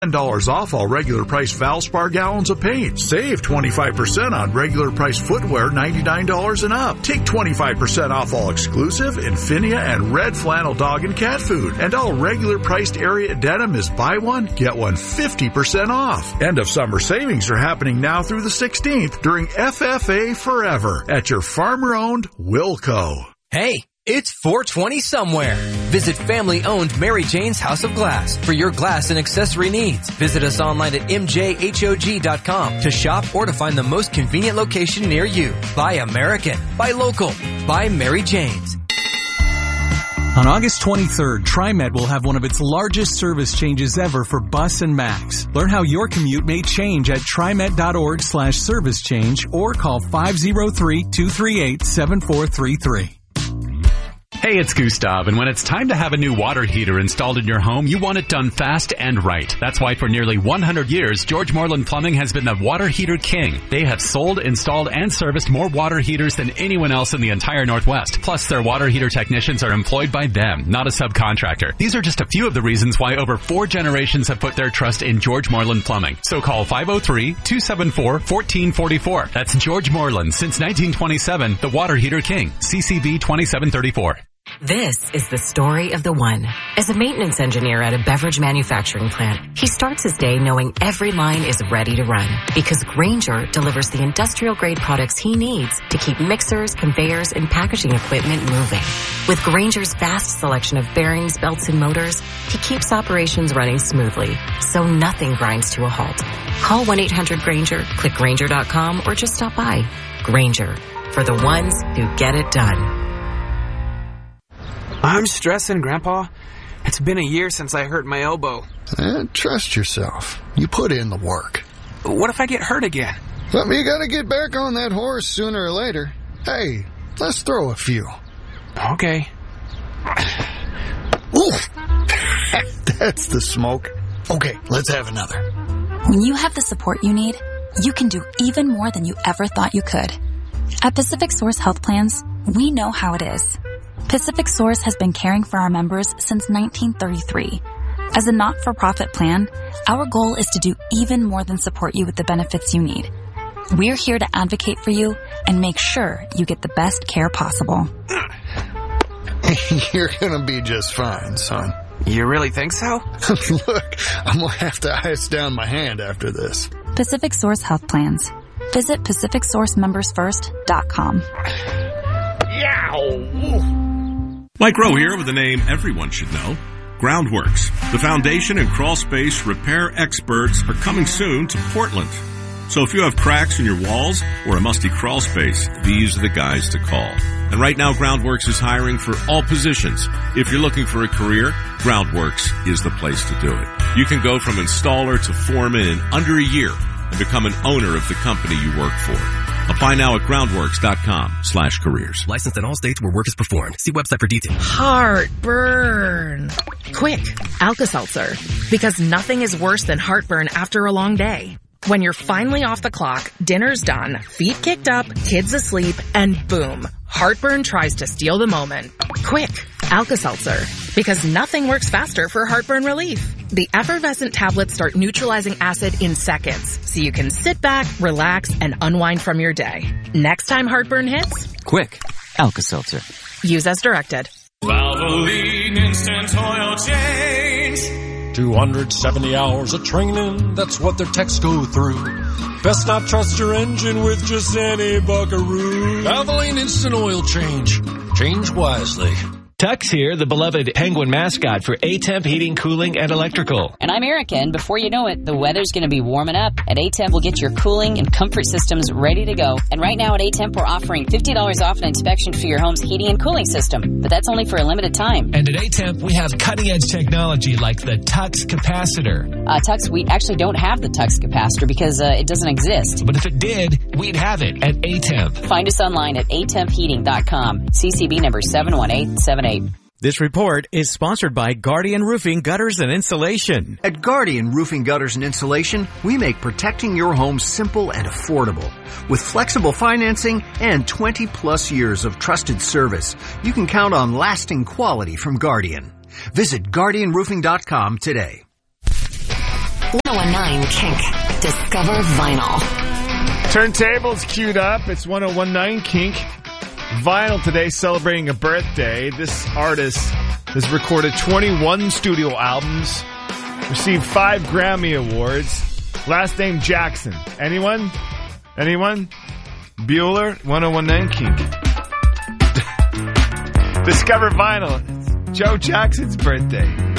$10 off all regular price Valspar gallons of paint. Save 25% on regular price footwear, $99 and up. Take 25% off all exclusive, Infinia, and red flannel dog and cat food. And all regular priced area denim is buy one, get one 50% off. End of summer savings are happening now through the 16th during FFA Forever at your farmer-owned Wilco. Hey, it's 420 somewhere. Visit family-owned Mary Jane's House of Glass for your glass and accessory needs. Visit us online at mjhog.com to shop or to find the most convenient location near you. Buy American. Buy local. Buy Mary Jane's. On August 23rd, TriMet will have one of its largest service changes ever for Bus and Max. Learn how your commute may change at trimet.org/service change or call 503-238-7433. Hey, it's Gustav, and when it's time to have a new water heater installed in your home, you want it done fast and right. That's why for nearly 100 years, George Moreland Plumbing has been the water heater king. They have sold, installed, and serviced more water heaters than anyone else in the entire Northwest. Plus, their water heater technicians are employed by them, not a subcontractor. These are just a few of the reasons why over 4 generations have put their trust in George Moreland Plumbing. So call 503-274-1444. That's George Moreland, since 1927, the water heater king. CCV 2734. This is the story of the one. As a maintenance engineer at a beverage manufacturing plant, he starts his day knowing every line is ready to run because Grainger delivers the industrial-grade products he needs to keep mixers, conveyors, and packaging equipment moving. With Grainger's vast selection of bearings, belts, and motors, he keeps operations running smoothly, so nothing grinds to a halt. Call 1-800-GRAINGER, click Grainger.com, or just stop by. Grainger, for the ones who get it done. I'm stressing, Grandpa. It's been a year since I hurt my elbow. Trust yourself. You put in the work. What if I get hurt again? Well, you gotta get back on that horse sooner or later. Hey, let's throw a few. Okay. Oof! That's the smoke. Okay, let's have another. When you have the support you need, you can do even more than you ever thought you could. At Pacific Source Health Plans, we know how it is. Pacific Source has been caring for our members since 1933. As a not-for-profit plan, our goal is to do even more than support you with the benefits you need. We're here to advocate for you and make sure you get the best care possible. You're gonna be just fine, son. You really think so? Look, I'm gonna have to ice down my hand after this. Pacific Source Health Plans. Visit PacificSourceMembersFirst.com. Yow! Mike Rowe here with a name everyone should know. Groundworks. The foundation and crawl space repair experts are coming soon to Portland. So if you have cracks in your walls or a musty crawl space, these are the guys to call. And right now, Groundworks is hiring for all positions. If you're looking for a career, Groundworks is the place to do it. You can go from installer to foreman in under a year and become an owner of the company you work for. Apply now at groundworks.com/careers. Licensed in all states where work is performed. See website for details. Heartburn. Quick, Alka-Seltzer. Because nothing is worse than heartburn after a long day. When you're finally off the clock, dinner's done, feet kicked up, kids asleep, and boom, heartburn tries to steal the moment. Quick, Alka-Seltzer. Because nothing works faster for heartburn relief. The effervescent tablets start neutralizing acid in seconds, so you can sit back, relax, and unwind from your day. Next time heartburn hits, Quick, Alka-Seltzer. Use as directed. Valvoline Instant Oil Change. 270 hours of training, that's what their techs go through. Best not trust your engine with just any buckaroo. Valvoline Instant Oil Change. Change wisely. Tux here, the beloved Penguin mascot for A-Temp Heating, Cooling, and Electrical. And I'm Erica, and before you know it, the weather's going to be warming up. At A-Temp, we'll get your cooling and comfort systems ready to go. And right now at A-Temp, we're offering $50 off an inspection for your home's heating and cooling system. But that's only for a limited time. And at A-Temp, we have cutting-edge technology like the Tux capacitor. Tux, we actually don't have the Tux capacitor because it doesn't exist. But if it did, we'd have it at A-Temp. Find us online at atempheating.com. CCB number 71878. This report is sponsored by Guardian Roofing Gutters and Insulation. At Guardian Roofing Gutters and Insulation, we make protecting your home simple and affordable. With flexible financing and 20-plus years of trusted service, you can count on lasting quality from Guardian. Visit GuardianRoofing.com today. 1019 Kink. Discover Vinyl. Turntables queued up. It's 1019 Kink. Vinyl today celebrating a birthday. This artist has recorded 21 studio albums, received 5 Grammy Awards. Last name Jackson. Anyone? Bueller, 1019 Kink. Discover Vinyl. It's Joe Jackson's birthday.